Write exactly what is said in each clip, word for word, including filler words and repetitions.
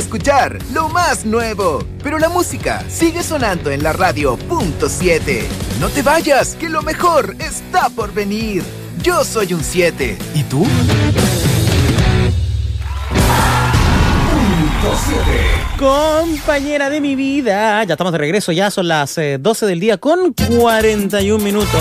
escuchar lo más nuevo. Pero la música sigue sonando en la radio punto siete. No te vayas, que lo mejor está por venir. Yo soy un siete. ¿Y tú? Compañera de mi vida. Ya estamos de regreso, ya son las eh, doce del día con cuarenta y un minutos.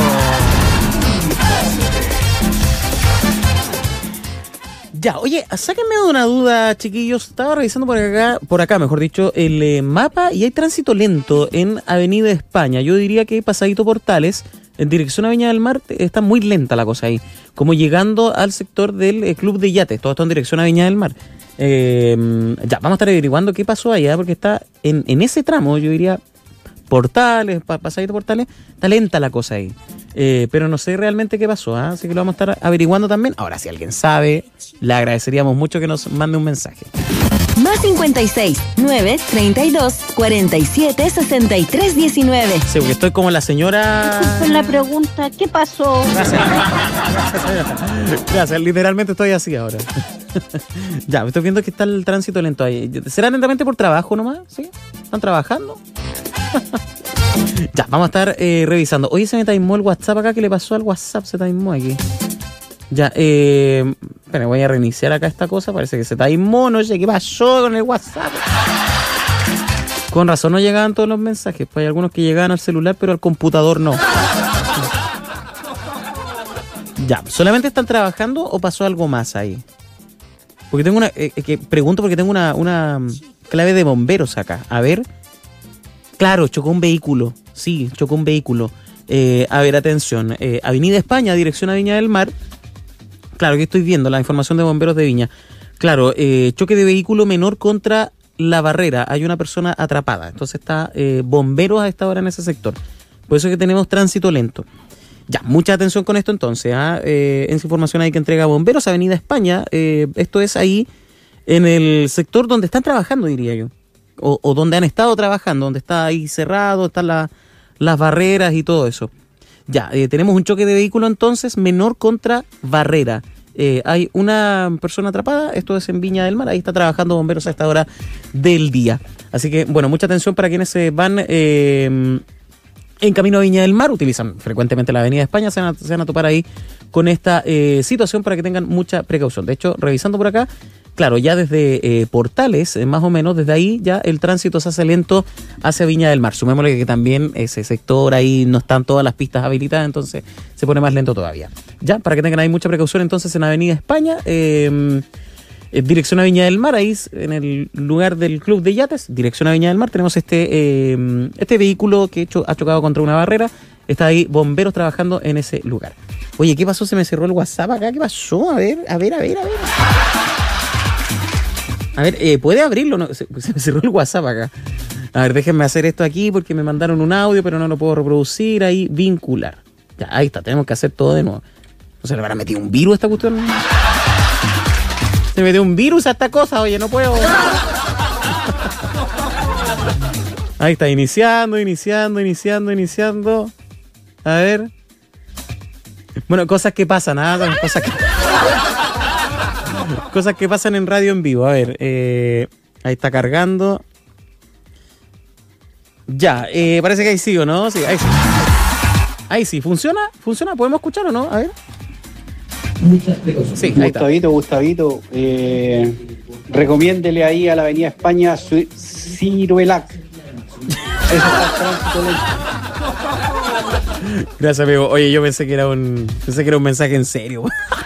Ya, oye, sáquenme de una duda, chiquillos. Estaba revisando por acá, por acá, mejor dicho, el eh, mapa y hay tránsito lento en Avenida España. Yo diría que Pasadito Portales, en dirección a Viña del Mar, está muy lenta la cosa ahí. Como llegando al sector del eh, Club de Yates. Todo está en dirección a Viña del Mar. Eh, ya, vamos a estar averiguando qué pasó allá, porque está en, en ese tramo, yo diría, Portales, Pasadito Portales, está lenta la cosa ahí. Eh, pero no sé realmente qué pasó, ¿eh? Así que lo vamos a estar averiguando también. Ahora, si alguien sabe, le agradeceríamos mucho que nos mande un mensaje. Más cincuenta y seis, nueve, treinta y dos, cuarenta y siete, sesenta y tres, diecinueve. Sí, porque estoy como la señora... Disculpen la pregunta, ¿qué pasó? Gracias. Gracias, literalmente estoy así ahora. Ya, me estoy viendo que está el tránsito lento ahí. ¿Será lentamente por trabajo nomás? ¿Sí? ¿Están trabajando? Ya, vamos a estar eh, revisando. Oye, se me taimó el WhatsApp acá. ¿Qué le pasó al WhatsApp? Se taimó aquí. Ya, eh... Espera, voy a reiniciar acá esta cosa. Parece que se taimó. No sé qué pasó con el WhatsApp. Con razón no llegaban todos los mensajes. Pues hay algunos que llegaban al celular, pero al computador no. Ya, ¿solamente están trabajando o pasó algo más ahí? Porque tengo una... Eh, que pregunto porque tengo una, una clave de bomberos acá. A ver... Claro, chocó un vehículo. Sí, chocó un vehículo. Eh, a ver, atención. Eh, Avenida España, dirección a Viña del Mar. Claro, que estoy viendo la información de bomberos de Viña. Claro, eh, choque de vehículo menor contra la barrera. Hay una persona atrapada. Entonces está eh, bomberos a esta hora en ese sector. Por eso es que tenemos tránsito lento. Ya, mucha atención con esto entonces. ¿eh? Eh, en esa información hay que entrega bomberos, Avenida España. Eh, esto es ahí en el sector donde están trabajando, diría yo. O, o donde han estado trabajando, donde está ahí cerrado, están la, las barreras y todo eso. Ya, eh, tenemos un choque de vehículo entonces, menor contra barrera. Eh, hay una persona atrapada, esto es en Viña del Mar, ahí está trabajando bomberos a esta hora del día. Así que, bueno, mucha atención para quienes se van eh, en camino a Viña del Mar, utilizan frecuentemente la Avenida España, se van a, se van a topar ahí con esta eh, situación para que tengan mucha precaución. De hecho, revisando por acá, claro, ya desde eh, Portales, eh, más o menos, desde ahí ya el tránsito se hace lento hacia Viña del Mar. Sumémosle que también ese sector ahí no están todas las pistas habilitadas, entonces se pone más lento todavía. Ya, para que tengan ahí mucha precaución, entonces en Avenida España, eh, eh, dirección a Viña del Mar, ahí en el lugar del Club de Yates, dirección a Viña del Mar, tenemos este, eh, este vehículo que hecho, ha chocado contra una barrera. Está ahí bomberos trabajando en ese lugar. Oye, ¿qué pasó? Se me cerró el WhatsApp acá. ¿Qué pasó? A ver, a ver, a ver, a ver. A ver, eh, ¿puede abrirlo? No, se, se me cerró el WhatsApp acá. A ver, déjenme hacer esto aquí porque me mandaron un audio, pero no lo puedo reproducir. Ahí, vincular. Ya, ahí está, tenemos que hacer todo de nuevo. ¿No se le habrá metido un virus a esta cuestión? Se me metió un virus a esta cosa, oye, no puedo. Ahí está, iniciando, iniciando, iniciando, iniciando. A ver. Bueno, cosas que pasan, nada, ¿ah? Cosas que... Cosas que pasan en radio en vivo. A ver, eh, ahí está cargando. Ya, eh, parece que ahí sí o no. Sí, ahí sí. Ahí sí, ¿funciona? ¿Funciona? ¿Podemos escuchar o no? A ver. Sí, ahí está. Gustavito, Gustavito, eh, recomiéndele ahí a la Avenida España su, Ciruelac. Eso está. Gracias, amigo. Oye, yo pensé que era un pensé que era un mensaje en serio.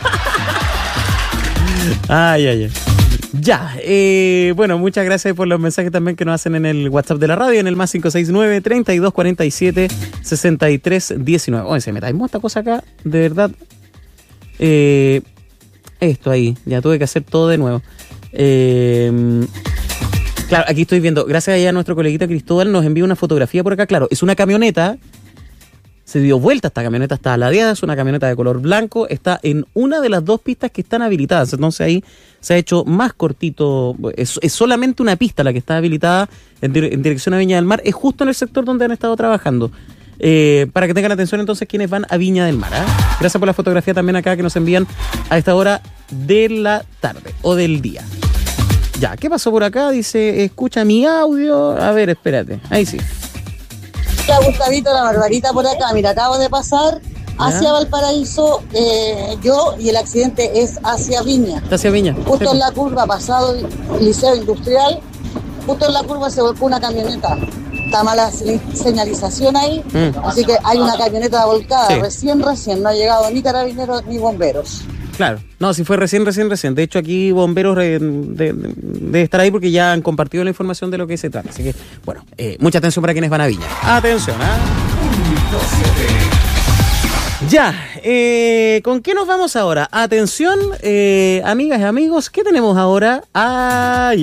Ay, ay, ay. Ya, eh, bueno, muchas gracias por los mensajes también que nos hacen en el WhatsApp de la radio, en el más cinco seis nueve, treinta y dos cuarenta y siete, sesenta y tres diecinueve. Oye, se me taimó esta cosa acá, de verdad. Eh, esto ahí, ya tuve que hacer todo de nuevo. Eh, claro, aquí estoy viendo, gracias a nuestro coleguita Cristóbal nos envía una fotografía por acá. Claro, es una camioneta. Se dio vuelta, esta camioneta está ladeada, es una camioneta de color blanco, está en una de las dos pistas que están habilitadas, entonces ahí se ha hecho más cortito, es, es solamente una pista la que está habilitada en, dire, en dirección a Viña del Mar, es justo en el sector donde han estado trabajando, eh, para que tengan atención entonces quienes van a Viña del Mar. ¿eh? Gracias por la fotografía también acá que nos envían a esta hora de la tarde o del día. Ya, ¿qué pasó por acá? Dice, escucha mi audio. A ver, espérate. Ahí sí. Hola, Gustavito, la Barbarita por acá. Mira, acabo de pasar hacia ¿Ya? Valparaíso, eh, yo, y el accidente es hacia Viña. Hacia Viña. Justo en la curva, pasado el Liceo Industrial, justo en la curva se volcó una camioneta. Está mala señalización ahí, Mm. así que hay una camioneta volcada. Sí. Recién, recién, no ha llegado ni carabineros ni bomberos. Claro. No, si fue recién, recién, recién. De hecho, aquí bomberos eh, de, de, de estar ahí porque ya han compartido la información de lo que se trata. Así que, bueno, eh, mucha atención para quienes van a Viña. Atención, ¿ah? Ya, eh, ¿con qué nos vamos ahora? Atención, eh, amigas y amigos, ¿qué tenemos ahora? Ah,